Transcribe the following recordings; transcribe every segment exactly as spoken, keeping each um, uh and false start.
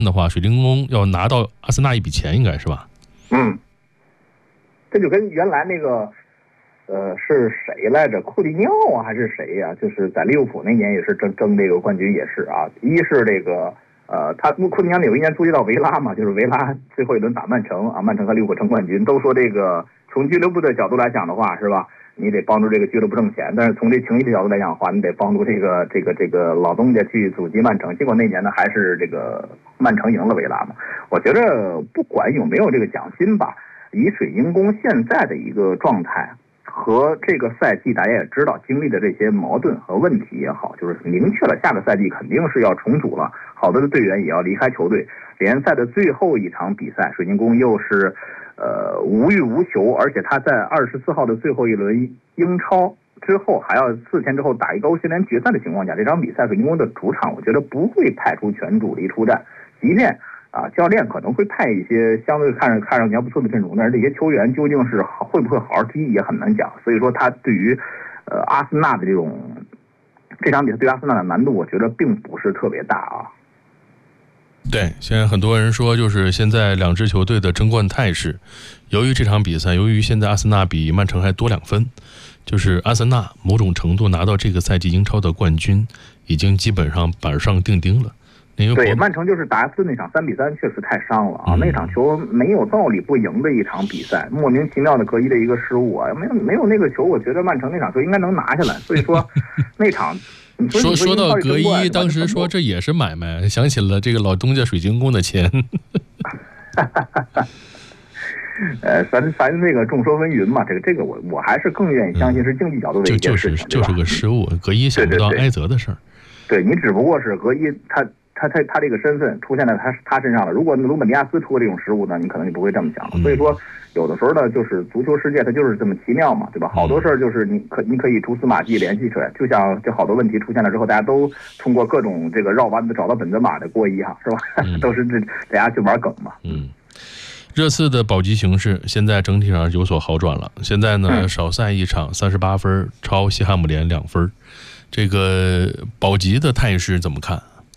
的话，水晶宫要拿到阿森纳一笔钱，应该是吧？ 嗯，这就跟原来那个，呃，是谁来着？库蒂尼奥啊，还是谁呀、啊？就是在利物浦那年也是争争这个冠军，也是啊。一是这个，呃，他库蒂尼奥有一年租借到维拉嘛，就是维拉最后一轮打曼城啊，曼城和利物浦争冠军，都说这个从俱乐部的角度来讲的话，是吧？你得帮助这个俱乐部挣钱，但是从这情谊的角度来讲的话，你得帮助这个这个这个老东家去阻击曼城。结果那年呢，还是这个曼城赢了维拉嘛。我觉得不管有没有这个奖金吧，以水晶宫现在的一个状态和这个赛季大家也知道经历的这些矛盾和问题也好，就是明确了下个赛季肯定是要重组了，好多的队员也要离开球队。联赛的最后一场比赛，水晶宫又是。呃，无欲无求，而且他在二十四号的最后一轮英超之后，还要四天之后打一个欧协联决赛的情况下，这场比赛水晶宫的主场，我觉得不会派出全主力出战，即便啊，教练可能会派一些相对看着看上去还不错的阵容，但是这些球员究竟是好会不会好好踢也很难讲。所以说，他对于呃阿森纳的这种这场比赛对阿森纳的难度，我觉得并不是特别大啊。 对，现在很多人说，就是现在两支球队的争冠态势，由于这场比赛，由于现在阿森纳比曼城还多两分，就是阿森纳某种程度拿到这个赛季英超的冠军，已经基本上板上钉钉了。 对，曼城就是打埃弗顿那场三比三确实太伤了啊、嗯！那场球没有道理不赢的一场比赛，莫名其妙的格伊的一个失误啊，没有没有那个球，我觉得曼城那场球应该能拿下来。所以说那场。 说说到格伊，当时说这也是买卖，想起了这个老东家水晶宫的钱。 呃，咱咱那个众说纷纭嘛，这个这个我我还是更愿意相信是竞技角度的一件事情， 嗯、就就是个失误，格伊想不到挨责的事儿。 对你只不过是格伊他。他他他这个身份出现在他他身上了。如果鲁本迪亚斯出过这种失误呢，你可能就不会这么想了。所以说，有的时候呢，就是足球世界它就是这么奇妙嘛，对吧？好多事儿就是你可你可以蛛丝马迹联系出来，就像这好多问题出现了之后，大家都通过各种这个绕弯子找到本泽马的过一哈，是吧？嗯、都是这大家去玩梗嘛。 嗯，热刺的保级形势现在整体上有所好转了。现在呢，嗯、少赛一场，三十八分，超西汉姆联两分。这个保级的态势怎么看？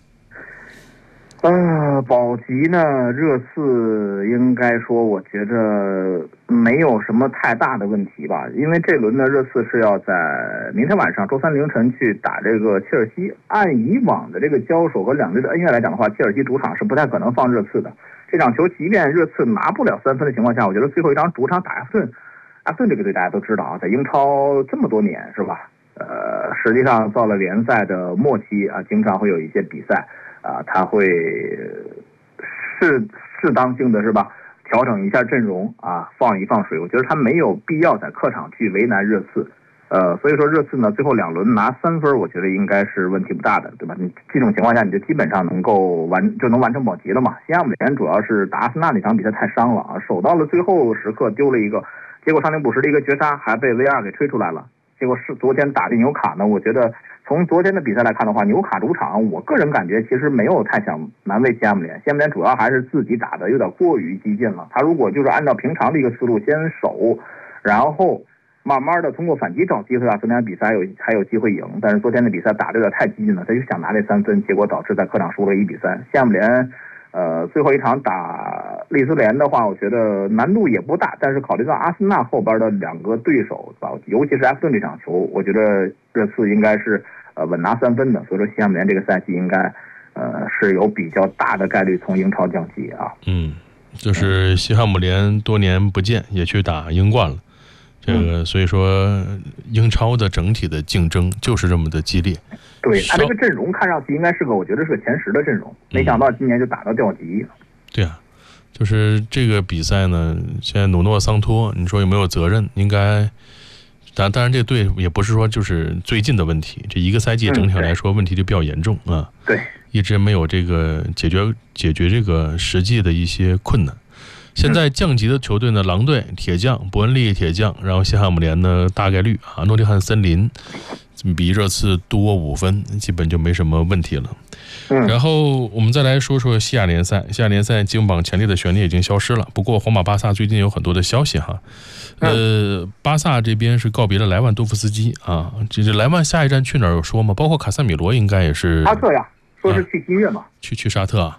呃，保级呢，热刺应该说，我觉着没有什么太大的问题吧。因为这轮呢，热刺是要在明天晚上周三凌晨去打这个切尔西。按以往的这个交手和两队的恩怨来讲的话，切尔西主场是不太可能放热刺的。这场球即便热刺拿不了三分的情况下，我觉得最后一场主场打埃弗顿，埃弗顿这个队大家都知道啊，在英超这么多年是吧？呃，实际上到了联赛的末期啊，经常会有一些比赛。啊，他会适适当性的是吧，调整一下阵容啊，放一放水。我觉得他没有必要在客场去为难热刺，呃，所以说热刺呢最后两轮拿三分，我觉得应该是问题不大的，对吧？你这种情况下，你就基本上能够完就能完成保级了嘛。西汉姆联主要是打阿森纳那场比赛太伤了啊，守到了最后时刻丢了一个，结果上庭捕食的一个绝杀还被 V R 给吹出来了。结果是昨天打的纽卡呢，我觉得从昨天的比赛来看的话，纽卡主场，我个人感觉其实没有太想难为西汉姆联，西汉姆联主要还是自己打的有点过于激进了。他如果就是按照平常的一个思路，先守，然后慢慢的通过反击找机会啊，昨天比赛还有还有机会赢。但是昨天的比赛打的有点太激进了，他就想拿这三分，结果导致在客场输了一比三。西汉姆联呃，最后一场打利兹联的话，我觉得难度也不大，但是考虑到阿森纳后边的两个对手，尤其是埃弗顿这场球，我觉得热刺应该是呃稳拿三分的，所以说西汉姆联这个赛季应该呃是有比较大的概率从英超降级啊。 嗯，就是西汉姆联多年不见，也去打英冠了。这个、嗯、所以说英超的整体的竞争就是这么的激烈。 对，他这个阵容看上去应该是个，我觉得是个前十的阵容，没想到今年就打到掉级。 嗯、对啊，就是这个比赛呢，现在努诺桑托，你说有没有责任？应该，当当然这队也不是说就是最近的问题，这一个赛季整体上来说问题就比较严重啊。 对， 一直没有这个解决解决这个实际的一些困难。现在降级的球队呢，狼队、铁匠、伯恩利铁匠，然后西汉姆联呢大概率啊，诺丁汉森林比热刺多五分，基本就没什么问题了。 嗯、 然后我们再来说说西亚联赛，西亚联赛积分榜前列的悬念已经消失了。不过皇马、巴萨最近有很多的消息哈，呃，巴萨这边是告别了莱万多夫斯基啊，这这莱万下一站去哪儿有说吗？包括卡塞米罗应该也是沙特呀，说是去新月嘛、 啊，去去沙特啊。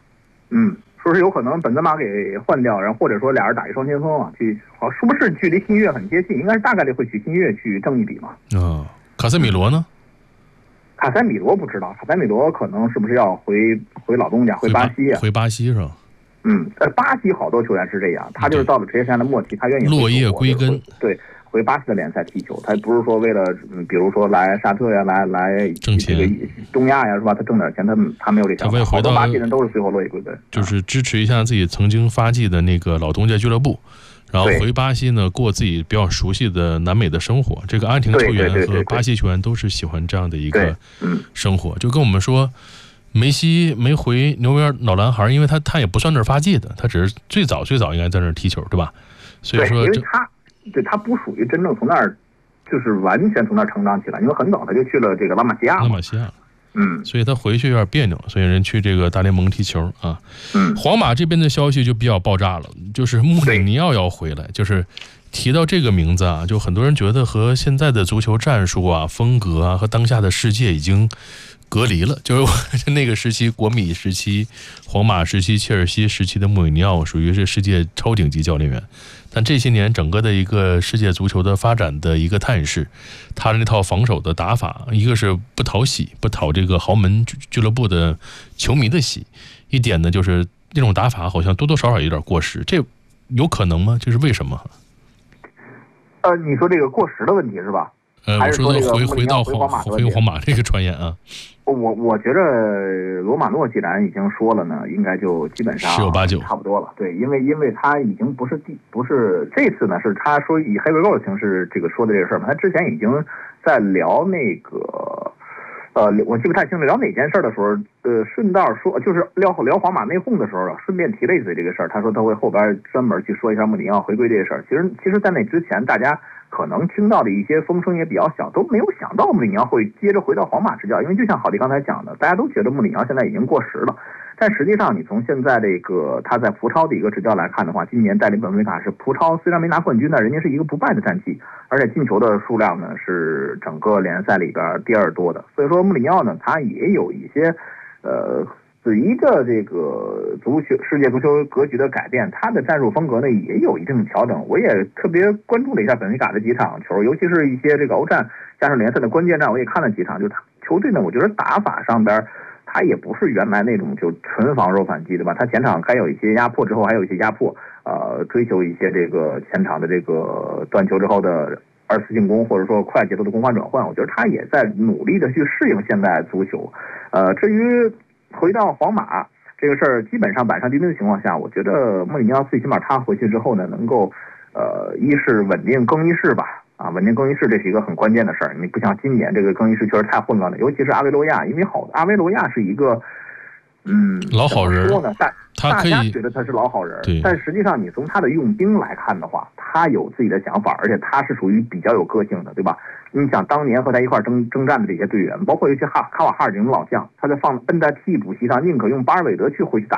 嗯，说是有可能本泽马给换掉，然后或者说俩人打一双前锋啊，去好是不是距离新月很接近？应该是大概率会取新月去挣一笔嘛。 啊、哦，卡塞米罗呢？ 卡塞米罗不知道，卡塞米罗可能是不是要回回老东家，回巴西啊？ 回巴西是吧？ 嗯，呃，巴西好多球员是这样，他就是到了职业生涯的末期，他愿意落叶归根， 对，回巴西的联赛踢球，他不是说为了，嗯，比如说来沙特呀，来来挣钱， 这个东亚呀，是吧？他挣点钱，他他没有这想法。好多巴西人都是最后落叶归根， 就是支持一下自己曾经发迹的那个老东家俱乐部。然后回巴西呢，过自己比较熟悉的南美的生活。这个阿根廷球员和巴西球员都是喜欢这样的一个生活。就跟我们说，梅西没回牛维尔老男孩，因为他他也不算那儿发迹的，他只是最早最早应该在那儿踢球，对吧？所以说， 因为他对他不属于真正从那儿就是完全从那儿成长起来，因为很早他就去了这个拉玛西亚。 拉玛西亚。 嗯， 所以他回去有点别扭，所以人去这个大联盟踢球啊。 嗯， 皇马这边的消息就比较爆炸了，就是穆里尼奥要回来，就是提到这个名字啊，就很多人觉得和现在的足球战术啊、风格啊和当下的世界已经隔离了。就是那个时期，国米时期、皇马时期、切尔西时期的穆里尼奥属于是世界超顶级教练员。但这些年整个的一个世界足球的发展的一个态势，他的那套防守的打法，一个是不讨喜，不讨这个豪门俱乐部的球迷的喜，一点呢就是那种打法好像多多少少有点过时，这有可能吗？这是为什么？ 呃，你说这个过时的问题是吧？ 呃，我说的回回到皇马回皇马这个传言啊。 我我觉得罗马诺既然已经说了呢，应该就基本上十有八九差不多了。对，因为因为他已经不是第不是这次呢，是他说以黑白勾的形式这个说的这个事儿嘛。他之前已经在聊那个呃，我记不太清了，聊哪件事的时候，呃，顺道说就是聊聊皇马内讧的时候，顺便提了一嘴这个事儿。他说他会后边专门去说一下穆里尼奥回归这个事儿。其实其实，在那之前，大家可能听到的一些风声也比较小，都没有想到穆里尼奥会接着回到皇马执教，因为就像郝迪刚才讲的，大家都觉得穆里尼奥现在已经过时了。但实际上，你从现在这个他在葡超的一个执教来看的话，今年带领本菲卡是葡超虽然没拿冠军，但人家是一个不败的战绩，而且进球的数量呢是整个联赛里边第二多的。所以说穆里尼奥呢，他也有一些呃。随着这个足球世界足球格局的改变，他的战术风格呢也有一定的调整。我也特别关注了一下本菲卡的几场球，尤其是一些这个欧战加上联赛的关键战，我也看了几场。就他球队呢，我觉得打法上边他也不是原来那种就纯防守反击，对吧？他前场该有一些压迫之后还有一些压迫，呃，追求一些这个前场的这个断球之后的二次进攻，或者说快节奏的攻防转换。我觉得他也在努力的去适应现在足球。呃，至于回到皇马这个事儿，基本上板上钉钉的情况下，我觉得穆里尼奥最起码他回去之后呢，能够呃，一是稳定更衣室吧，啊，稳定更衣室这是一个很关键的事儿。你不像今年这个更衣室确实太混乱了，尤其是阿维罗亚，因为好阿维罗亚是一个嗯老好人， 说呢，大他可以大家觉得他是老好人， 对， 但实际上你从他的用兵来看的话，他有自己的想法，而且他是属于比较有个性的，对吧？你想当年和他一块征征战的这些队员，包括尤其哈卡瓦哈尔这种老将，他在放摁在替补席上，宁可用巴尔韦德去回去打